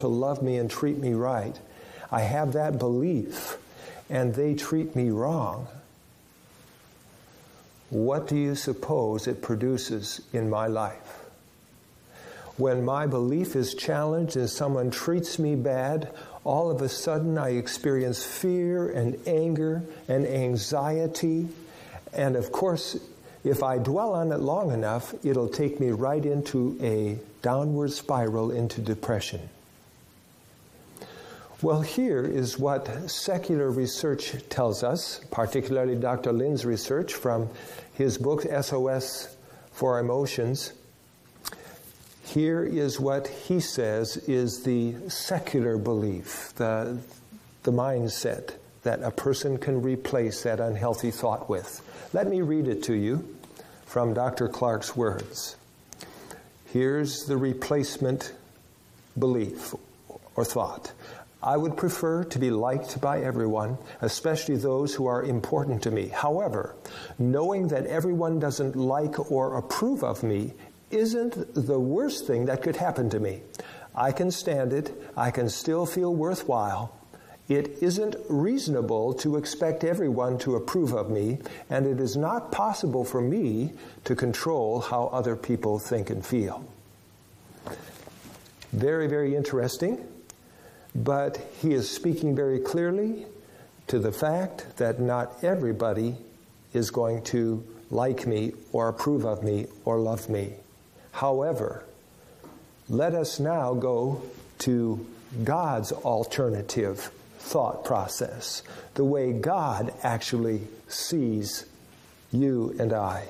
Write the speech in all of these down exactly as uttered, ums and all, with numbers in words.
to love me and treat me right. I have that belief, and they treat me wrong. What do you suppose it produces in my life? When my belief is challenged and someone treats me bad, all of a sudden I experience fear and anger and anxiety. And of course, if I dwell on it long enough, it'll take me right into a downward spiral into depression. Well, here is what secular research tells us, particularly Doctor Lin's research from his book, S O S for Emotions. Here is what he says is the secular belief, the, the mindset that a person can replace that unhealthy thought with. Let me read it to you from Doctor Clark's words. Here's the replacement belief or thought. I would prefer to be liked by everyone, especially those who are important to me. However, knowing that everyone doesn't like or approve of me isn't the worst thing that could happen to me. I can stand it. I can still feel worthwhile. It isn't reasonable to expect everyone to approve of me, and it is not possible for me to control how other people think and feel. Very, very interesting. But he is speaking very clearly to the fact that not everybody is going to like me or approve of me or love me. However, let us now go to God's alternative thought process, the way God actually sees you and I.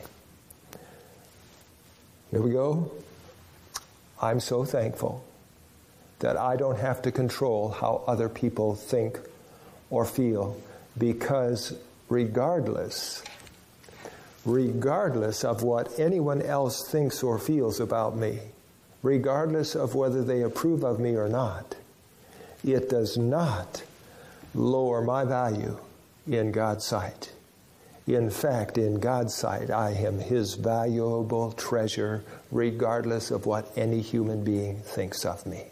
Here we go. I'm so thankful that I don't have to control how other people think or feel, because regardless, regardless of what anyone else thinks or feels about me, regardless of whether they approve of me or not, it does not lower my value in God's sight. In fact, in God's sight, I am His valuable treasure, regardless of what any human being thinks of me.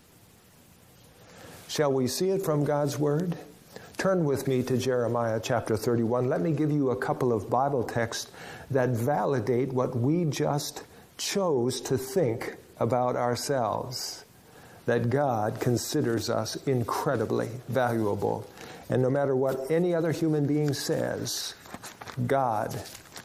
Shall we see it from God's Word? Turn with me to Jeremiah chapter thirty-one. Let me give you a couple of Bible texts that validate what we just chose to think about ourselves, that God considers us incredibly valuable. And no matter what any other human being says, God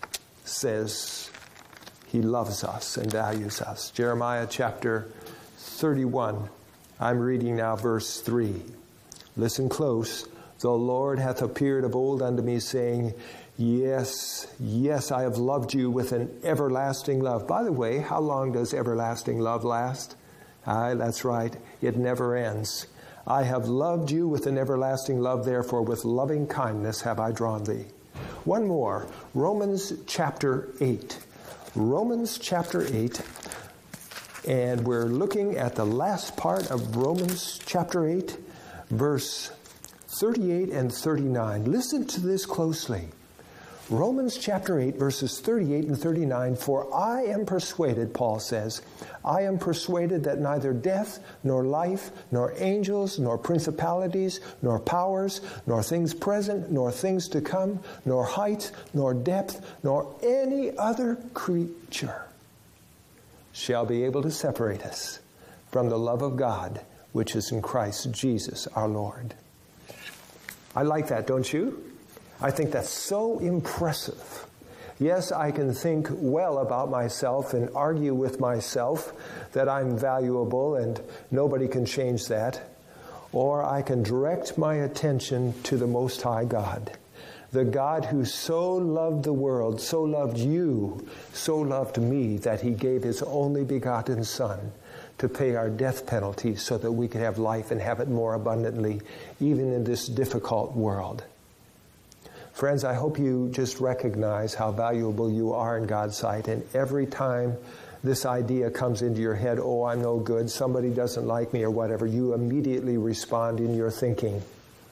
says He loves us and values us. Jeremiah chapter thirty-one. I'm reading now verse three. Listen close. The Lord hath appeared of old unto me, saying, Yes, yes, I have loved you with an everlasting love. By the way, how long does everlasting love last? Aye, that's right. It never ends. I have loved you with an everlasting love, therefore with loving kindness have I drawn thee. One more. Romans chapter eight. Romans chapter eight. And we're looking at the last part of Romans chapter eight, verse thirty-eight and thirty-nine. Listen to this closely. Romans chapter eight, verses thirty-eight and thirty-nine. For I am persuaded, Paul says, I am persuaded that neither death, nor life, nor angels, nor principalities, nor powers, nor things present, nor things to come, nor height, nor depth, nor any other creature shall be able to separate us from the love of God, which is in Christ Jesus our Lord. I like that, don't you? I think that's so impressive. Yes, I can think well about myself and argue with myself that I'm valuable and nobody can change that. Or I can direct my attention to the Most High God, the God who so loved the world, so loved you, so loved me, that He gave His only begotten Son to pay our death penalty so that we could have life and have it more abundantly, even in this difficult world. Friends, I hope you just recognize how valuable you are in God's sight, and every time this idea comes into your head, oh, I'm no good, somebody doesn't like me or whatever, you immediately respond in your thinking,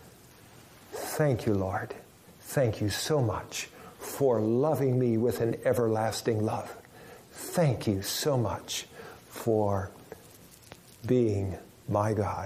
thank you, Lord. Thank you so much for loving me with an everlasting love. Thank you so much for being my God.